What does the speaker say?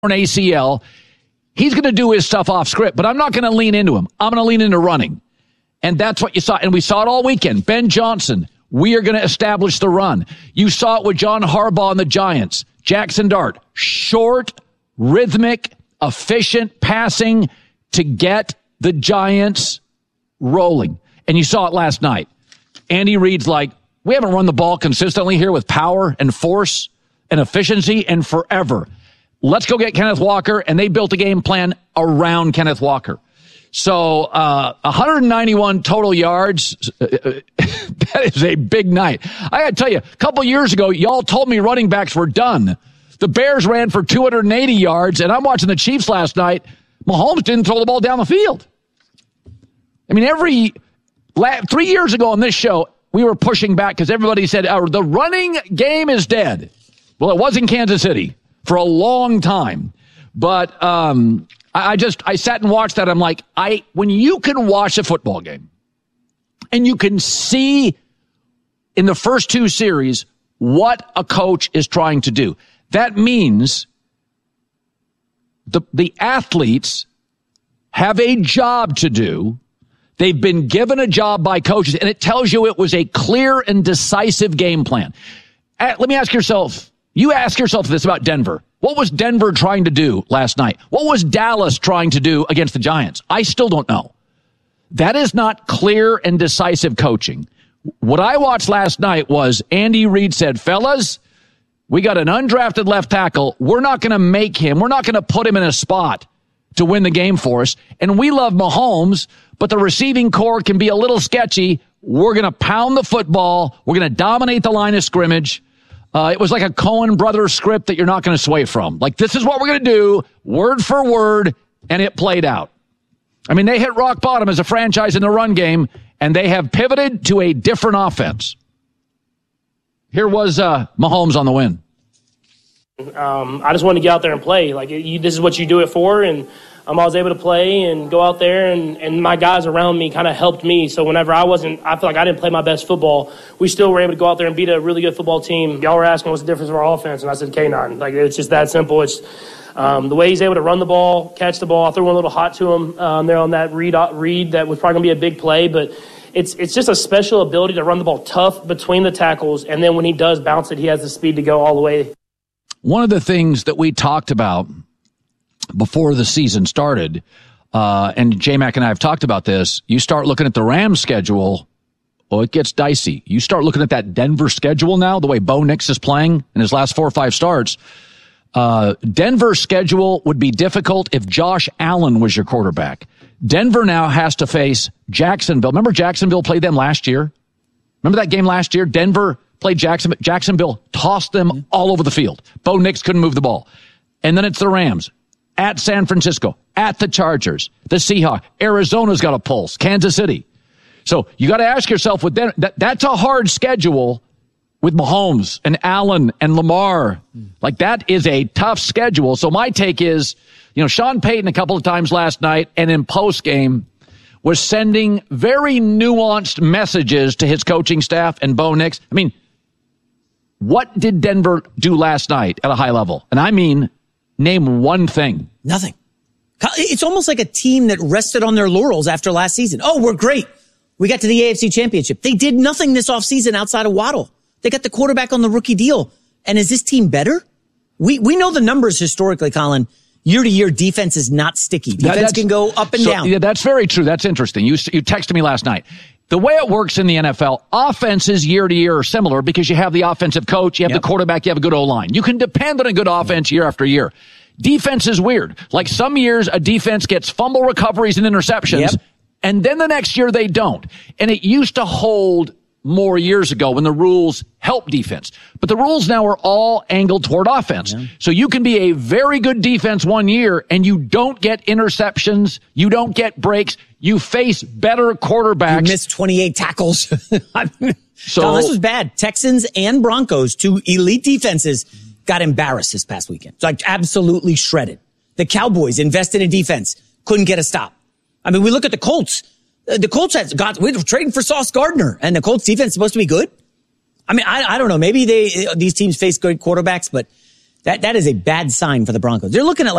ACL. He's going to do his stuff off script, but I'm not going to lean into him. I'm going to lean into running. And that's what you saw. And we saw it all weekend. Ben Johnson, we are going to establish the run. You saw it with John Harbaugh and the Giants. Jackson Dart, short, rhythmic, efficient passing to get the Giants rolling. And you saw it last night. Andy Reid's like, we haven't run the ball consistently here with power and force and efficiency and forever. Let's go get Kenneth Walker. And they built a game plan around Kenneth Walker. So 191 total yards, that is a big night. I got to tell you, a couple years ago, y'all told me running backs were done. The Bears ran for 280 yards, and I'm watching the Chiefs last night. Mahomes didn't throw the ball down the field. I mean, 3 years ago on this show, we were pushing back because everybody said, the running game is dead. Well, it was in Kansas City for a long time. But I sat and watched that. I'm like, when you can watch a football game and you can see in the first two series what a coach is trying to do, that means the athletes have a job to do. They've been given a job by coaches, and it tells you it was a clear and decisive game plan. Let me ask yourself, you ask yourself this about Denver. What was Denver trying to do last night? What was Dallas trying to do against the Giants? I still don't know. That is not clear and decisive coaching. What I watched last night was Andy Reid said, fellas, we got an undrafted left tackle. We're not going to put him in a spot to win the game for us. And we love Mahomes, but the receiving core can be a little sketchy. We're going to pound the football. We're going to dominate the line of scrimmage. It was like a Coen Brothers script that you're not going to sway from. Like, this is what we're going to do, word for word, and it played out. I mean, they hit rock bottom as a franchise in the run game, and they have pivoted to a different offense. Here was Mahomes on the win. I just wanted to get out there and play. Like, this is what you do it for, and I was able to play and go out there, and my guys around me kind of helped me. So whenever I feel like I didn't play my best football, we still were able to go out there and beat a really good football team. Y'all were asking what's the difference of our offense, and I said K9. Like, it's just that simple. It's the way he's able to run the ball, catch the ball. I threw one a little hot to him there on that read that was probably going to be a big play, but it's just a special ability to run the ball tough between the tackles, and then when he does bounce it, he has the speed to go all the way. One of the things that we talked about before the season started, and J-Mac and I have talked about this, you start looking at the Rams schedule, it gets dicey. You start looking at that Denver schedule now, the way Bo Nix is playing in his last 4 or 5 starts. Denver's schedule would be difficult if Josh Allen was your quarterback. Denver now has to face Jacksonville. Remember Jacksonville played them last year? Remember that game last year? Denver played Jacksonville. Jacksonville tossed them all over the field. Bo Nix couldn't move the ball. And then it's the Rams at San Francisco, at the Chargers, the Seahawks. Arizona's got a pulse. Kansas City. So you got to ask yourself, with that's a hard schedule with Mahomes and Allen and Lamar. Like, that is a tough schedule. So my take is, Sean Payton a couple of times last night and in post game was sending very nuanced messages to his coaching staff and Bo Nix. I mean, what did Denver do last night at a high level? And I mean, name one thing. Nothing. It's almost like a team that rested on their laurels after last season. Oh, we're great. We got to the AFC Championship. They did nothing this offseason outside of Waddle. They got the quarterback on the rookie deal. And is this team better? We know the numbers historically, Colin. Year to year, defense is not sticky. Defense can go up and down. Yeah, that's very true. That's interesting. You texted me last night. The way it works in the NFL, offenses year to year are similar because you have the offensive coach, you have the quarterback, you have a good O-line. You can depend on a good offense year after year. Defense is weird. Like, some years a defense gets fumble recoveries and interceptions, and then the next year they don't. And it used to hold more years ago when the rules help defense. But the rules now are all angled toward offense. Yeah. So you can be a very good defense one year and you don't get interceptions, you don't get breaks, you face better quarterbacks. You missed 28 tackles. So this was bad. Texans and Broncos, 2 elite defenses, got embarrassed this past weekend. It's like absolutely shredded. The Cowboys invested in defense, couldn't get a stop. I mean, we look at the Colts. The Colts we're trading for Sauce Gardner, and the Colts defense is supposed to be good. I mean, I don't know. Maybe these teams face good quarterbacks, but that is a bad sign for the Broncos. They're looking at